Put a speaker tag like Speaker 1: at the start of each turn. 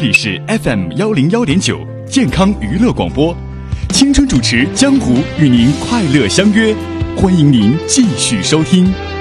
Speaker 1: 里是 FM101.9健康娱乐广播，青春主持江湖与您快乐相约，欢迎您继续收听。